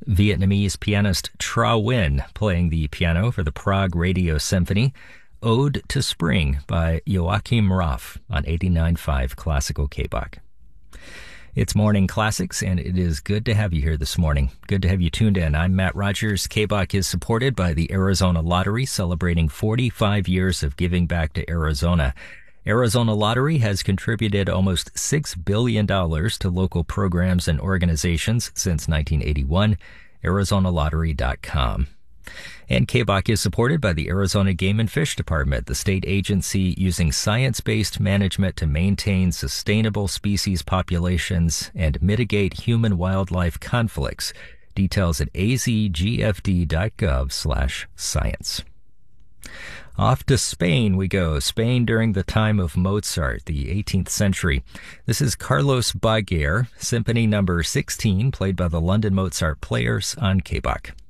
Vietnamese pianist Tra Nguyen playing the piano for the Prague Radio Symphony. Ode to Spring by Joachim Raff on 89.5 Classical KBOK. It's Morning Classics, and it is good to have you here this morning. Good to have you tuned in. I'm Matt Rogers. KBOK is supported by the Arizona Lottery, celebrating 45 years of giving back to Arizona. Arizona Lottery has contributed almost $6 billion to local programs and organizations since 1981. ArizonaLottery.com. And KBOK is supported by the Arizona Game and Fish Department, the state agency using science-based management to maintain sustainable species populations and mitigate human-wildlife conflicts. Details at azgfd.gov/science. Off to Spain we go. Spain during the time of Mozart, the 18th century. This is Carlos Baguer, Symphony number 16, played by the London Mozart Players on KBOK.